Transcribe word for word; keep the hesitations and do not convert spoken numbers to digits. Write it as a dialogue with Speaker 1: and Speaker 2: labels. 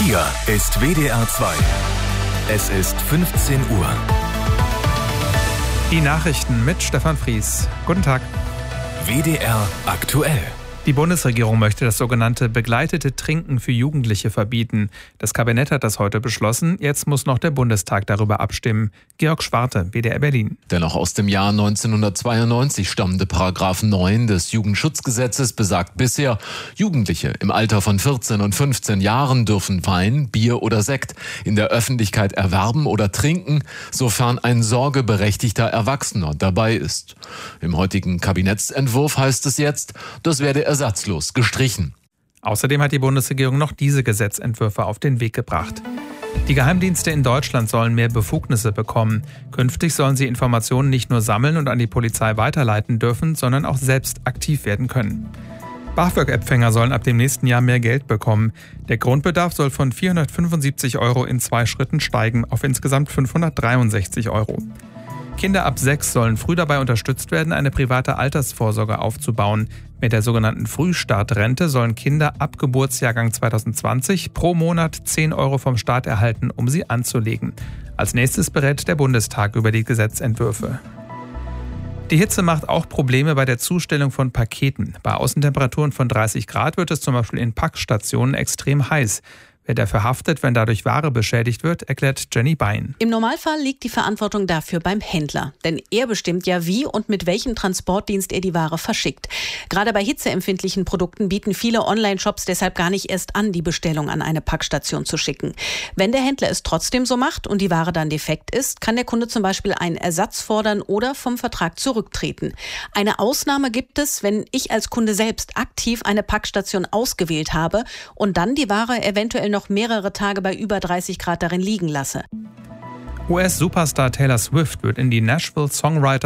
Speaker 1: Hier ist W D R zwei. Es ist fünfzehn Uhr.
Speaker 2: Die Nachrichten mit Stefan Fries. Guten Tag.
Speaker 1: W D R aktuell.
Speaker 2: Die Bundesregierung möchte das sogenannte begleitete Trinken für Jugendliche verbieten. Das Kabinett hat das heute beschlossen. Jetzt muss noch der Bundestag darüber abstimmen. Georg Schwarte, W D R Berlin.
Speaker 3: Der noch aus dem Jahr neunzehnhundertzweiundneunzig stammende Paragraph neun des Jugendschutzgesetzes besagt bisher, Jugendliche im Alter von vierzehn und fünfzehn Jahren dürfen Wein, Bier oder Sekt in der Öffentlichkeit erwerben oder trinken, sofern ein sorgeberechtigter Erwachsener dabei ist. Im heutigen Kabinettsentwurf heißt es jetzt, das werde ersatzlos gestrichen.
Speaker 2: Außerdem hat die Bundesregierung noch diese Gesetzentwürfe auf den Weg gebracht. Die Geheimdienste in Deutschland sollen mehr Befugnisse bekommen. Künftig sollen sie Informationen nicht nur sammeln und an die Polizei weiterleiten dürfen, sondern auch selbst aktiv werden können. BAföG-Empfänger sollen ab dem nächsten Jahr mehr Geld bekommen. Der Grundbedarf soll von vierhundertfünfundsiebzig Euro in zwei Schritten steigen auf insgesamt fünfhundertdreiundsechzig Euro. Kinder ab sechs sollen früh dabei unterstützt werden, eine private Altersvorsorge aufzubauen. Mit der sogenannten Frühstartrente sollen Kinder ab Geburtsjahrgang zweitausendzwanzig pro Monat zehn Euro vom Staat erhalten, um sie anzulegen. Als nächstes berät der Bundestag über die Gesetzentwürfe. Die Hitze macht auch Probleme bei der Zustellung von Paketen. Bei Außentemperaturen von dreißig Grad wird es zum Beispiel in Packstationen extrem heiß. Wer dafür haftet, wenn dadurch Ware beschädigt wird, erklärt Jenny Bein.
Speaker 4: Im Normalfall liegt die Verantwortung dafür beim Händler. Denn er bestimmt ja, wie und mit welchem Transportdienst er die Ware verschickt. Gerade bei hitzeempfindlichen Produkten bieten viele Online-Shops deshalb gar nicht erst an, die Bestellung an eine Packstation zu schicken. Wenn der Händler es trotzdem so macht und die Ware dann defekt ist, kann der Kunde zum Beispiel einen Ersatz fordern oder vom Vertrag zurücktreten. Eine Ausnahme gibt es, wenn ich als Kunde selbst aktiv eine Packstation ausgewählt habe und dann die Ware eventuell noch noch mehrere Tage bei über dreißig Grad darin liegen lasse.
Speaker 2: U S-Superstar Taylor Swift wird in die Nashville Songwriter